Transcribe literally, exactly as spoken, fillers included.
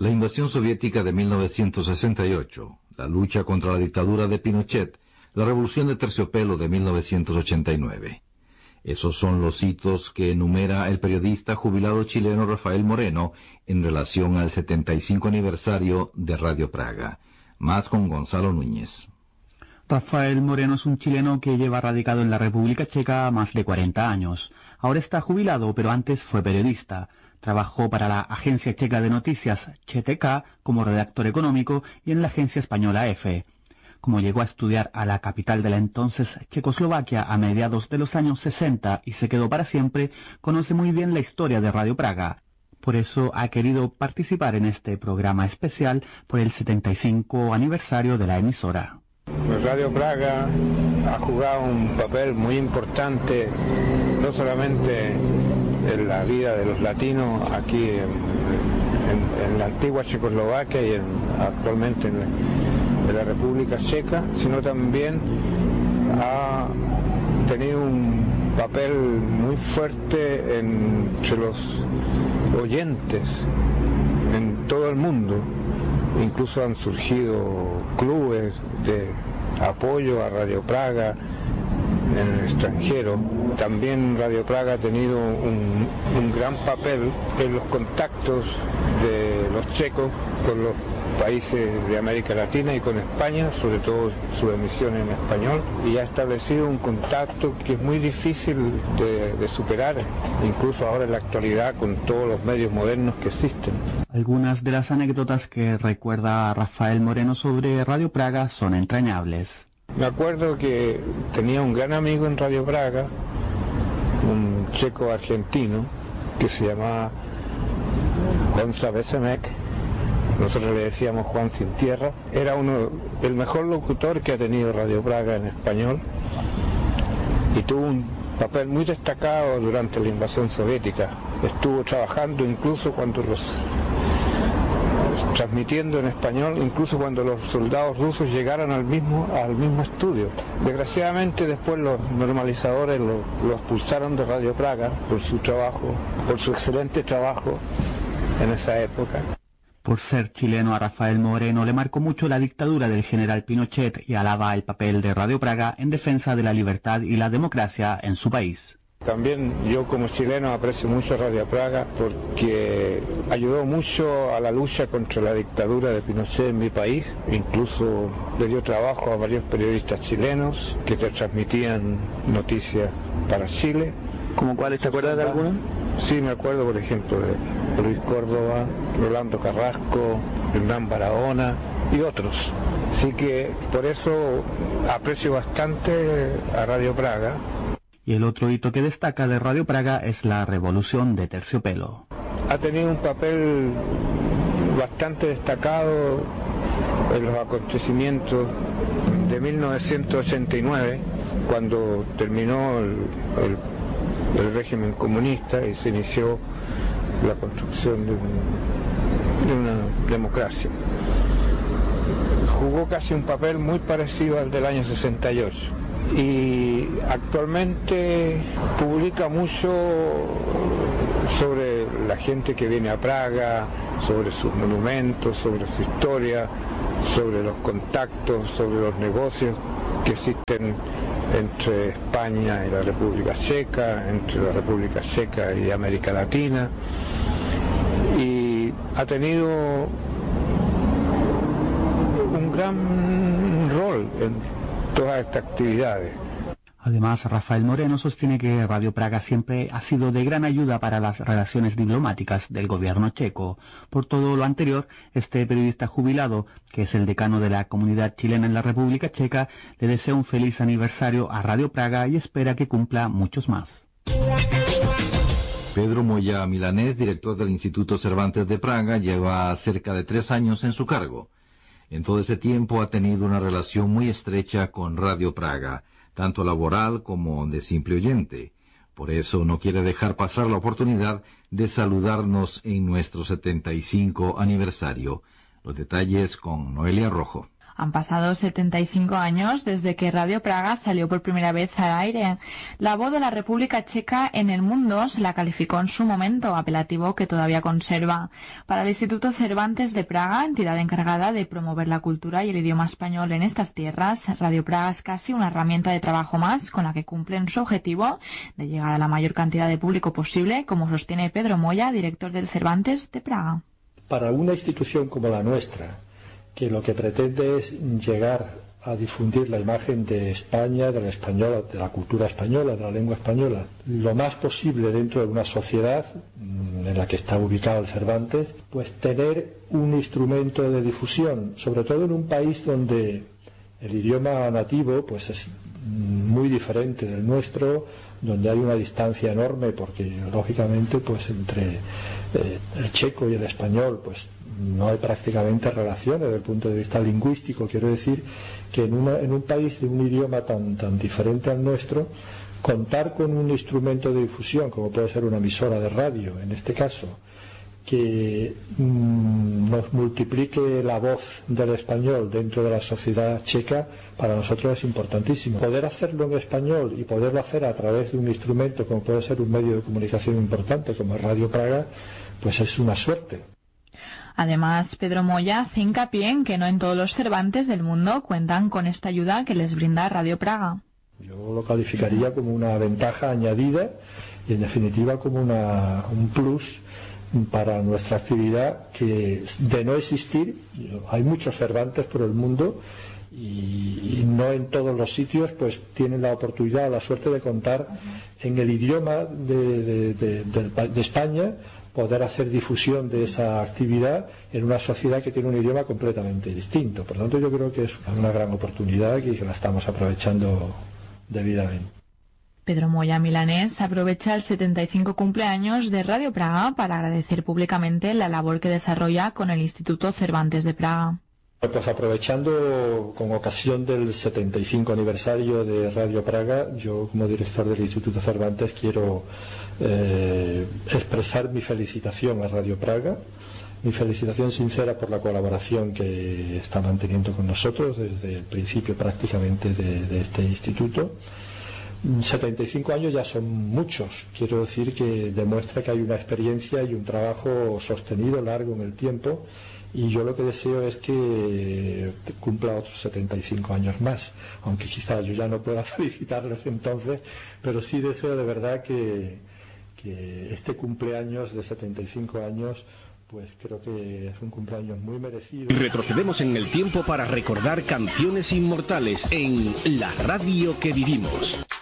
La invasión soviética de mil novecientos sesenta y ocho, la lucha contra la dictadura de Pinochet, la revolución de terciopelo de mil novecientos ochenta y nueve. Esos son los hitos que enumera el periodista jubilado chileno Rafael Moreno en relación al setenta y cinco aniversario de Radio Praga. Más con Gonzalo Núñez. Rafael Moreno es un chileno que lleva radicado en la República Checa más de cuarenta años. Ahora está jubilado, pero antes fue periodista. Trabajó para la agencia checa de noticias C T K como redactor económico y en la agencia española EFE. Como llegó a estudiar a la capital de la entonces Checoslovaquia a mediados de los años sesenta y se quedó para siempre, conoce muy bien la historia de Radio Praga. Por eso ha querido participar en este programa especial por el setenta y cinco aniversario de la emisora. Radio Praga ha jugado un papel muy importante, no solamente en la vida de los latinos aquí en, en, en la antigua Checoslovaquia y en, actualmente en, en la República Checa, sino también ha tenido un papel muy fuerte entre los oyentes en todo el mundo. Incluso han surgido clubes de apoyo a Radio Praga en el extranjero. También Radio Praga ha tenido un, un gran papel en los contactos de los checos con los países de América Latina y con España, sobre todo su emisión en español, y ha establecido un contacto que es muy difícil de, de superar, incluso ahora en la actualidad con todos los medios modernos que existen. Algunas de las anécdotas que recuerda Rafael Moreno sobre Radio Praga son entrañables. Me acuerdo que tenía un gran amigo en Radio Praga, un checo argentino, que se llamaba Gonza Besemek. Nosotros le decíamos Juan Sin Tierra. Era uno, el mejor locutor que ha tenido Radio Praga en español y tuvo un papel muy destacado durante la invasión soviética. Estuvo trabajando incluso cuando los transmitiendo en español, incluso cuando los soldados rusos llegaron al mismo al mismo estudio. Desgraciadamente después los normalizadores lo, lo expulsaron de Radio Praga por su trabajo, por su excelente trabajo en esa época. Por ser chileno, a Rafael Moreno le marcó mucho la dictadura del general Pinochet y alaba el papel de Radio Praga en defensa de la libertad y la democracia en su país. También yo como chileno aprecio mucho Radio Praga porque ayudó mucho a la lucha contra la dictadura de Pinochet en mi país. Incluso le dio trabajo a varios periodistas chilenos que te transmitían noticias para Chile. ¿Cómo cuáles? ¿Te acuerdas de alguna? Sí, me acuerdo, por ejemplo, de Luis Córdoba, Rolando Carrasco, Hernán Barahona y otros. Así que por eso aprecio bastante a Radio Praga. Y el otro hito que destaca de Radio Praga es la revolución de terciopelo. Ha tenido un papel bastante destacado en los acontecimientos de mil novecientos ochenta y nueve, cuando terminó el, el el régimen comunista y se inició la construcción de, un, de una democracia. Jugó casi un papel muy parecido al del año sesenta y ocho y actualmente publica mucho sobre la gente que viene a Praga, sobre sus monumentos, sobre su historia, sobre los contactos, sobre los negocios que existen entre España y la República Checa, entre la República Checa y América Latina, y ha tenido un gran rol en todas estas actividades. Además, Rafael Moreno sostiene que Radio Praga siempre ha sido de gran ayuda para las relaciones diplomáticas del gobierno checo. Por todo lo anterior, este periodista jubilado, que es el decano de la comunidad chilena en la República Checa, le desea un feliz aniversario a Radio Praga y espera que cumpla muchos más. Pedro Moya Milanés, director del Instituto Cervantes de Praga, lleva cerca de tres años en su cargo. En todo ese tiempo ha tenido una relación muy estrecha con Radio Praga, tanto laboral como de simple oyente. Por eso no quiere dejar pasar la oportunidad de saludarnos en nuestro setenta y cinco aniversario. Los detalles con Noelia Rojo. Han pasado setenta y cinco años desde que Radio Praga salió por primera vez al aire. La voz de la República Checa en el mundo se la calificó en su momento, apelativo que todavía conserva. Para el Instituto Cervantes de Praga, entidad encargada de promover la cultura y el idioma español en estas tierras, Radio Praga es casi una herramienta de trabajo más con la que cumplen su objetivo de llegar a la mayor cantidad de público posible, como sostiene Pedro Moya, director del Cervantes de Praga. Para una institución como la nuestra, que lo que pretende es llegar a difundir la imagen de España, de la española, de la cultura española, de la lengua española, lo más posible dentro de una sociedad en la que está ubicado el Cervantes, pues tener un instrumento de difusión, sobre todo en un país donde el idioma nativo pues es muy diferente del nuestro, donde hay una distancia enorme, porque lógicamente pues entre eh, el checo y el español pues no hay prácticamente relaciones desde el punto de vista lingüístico. Quiero decir que en, una, en un país de un idioma tan, tan diferente al nuestro, contar con un instrumento de difusión, como puede ser una emisora de radio, en este caso, que mmm, nos multiplique la voz del español dentro de la sociedad checa, para nosotros es importantísimo. Poder hacerlo en español y poderlo hacer a través de un instrumento como puede ser un medio de comunicación importante como Radio Praga, pues es una suerte. Además, Pedro Moya hace hincapié en que no en todos los Cervantes del mundo cuentan con esta ayuda que les brinda Radio Praga. Yo lo calificaría como una ventaja añadida y en definitiva como una, un plus para nuestra actividad, que de no existir, hay muchos Cervantes por el mundo y, y no en todos los sitios pues tienen la oportunidad, la suerte de contar en el idioma de, de, de, de, de España, poder hacer difusión de esa actividad en una sociedad que tiene un idioma completamente distinto. Por lo tanto, yo creo que es una gran oportunidad y que la estamos aprovechando debidamente. Pedro Moya milanés aprovecha el setenta y cinco cumpleaños de Radio Praga para agradecer públicamente la labor que desarrolla con el Instituto Cervantes de Praga. Pues aprovechando con ocasión del setenta y cinco aniversario de Radio Praga, yo como director del Instituto Cervantes quiero eh, expresar mi felicitación a Radio Praga, mi felicitación sincera por la colaboración que está manteniendo con nosotros desde el principio prácticamente de, de este instituto. setenta y cinco años ya son muchos, quiero decir que demuestra que hay una experiencia y un trabajo sostenido, largo en el tiempo, y yo lo que deseo es que cumpla otros setenta y cinco años más, aunque quizá yo ya no pueda felicitarles entonces, pero sí deseo de verdad que, que este cumpleaños de setenta y cinco años pues creo que es un cumpleaños muy merecido. Retrocedemos en el tiempo para recordar canciones inmortales en La Radio que Vivimos.